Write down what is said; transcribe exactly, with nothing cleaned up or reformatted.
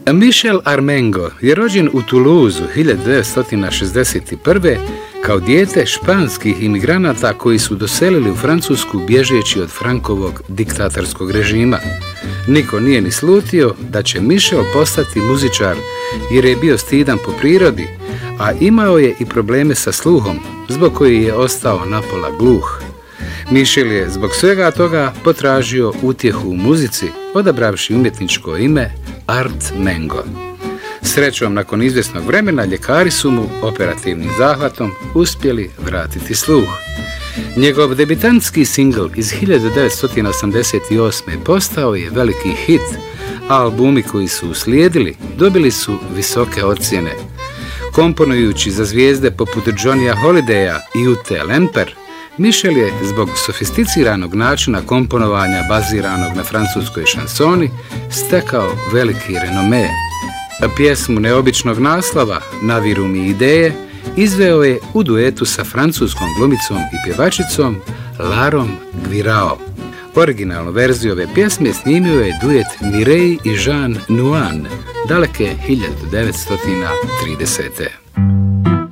Michel Armengo je rođen u Toulouseu hiljadu devetsto šezdeset prve. kao dijete španskih imigranata koji su doselili u Francusku bježeći od Frankovog diktatorskog režima. Niko nije ni slutio da će Michel postati muzičar jer je bio stidan po prirodi, a imao je i probleme sa sluhom, zbog koji je ostao napola gluh. Michel je zbog svega toga potražio utjehu u muzici, odabravši umjetničko ime Art Mengo. Srećom, nakon izvjesnog vremena, ljekari su mu operativnim zahvatom uspjeli vratiti sluh. Njegov debitantski singl iz hiljadu devetsto osamdeset osme. postao je veliki hit, a albumi koji su uslijedili dobili su visoke ocjene. Komponujući za zvijezde poput Johnnyja Holidaya i Ute Lemper, Michel je zbog sofisticiranog načina komponovanja baziranog na francuskoj šansoni stekao veliki renome. Pjesmu neobičnog naslova Naviru mi ideje izveo je u duetu sa francuskom glumicom i pjevačicom Larom Guirao. Originalnu verziju ove pjesme snimio je duet Mireille i Jean Nouan daleke hiljadu devetsto tridesete.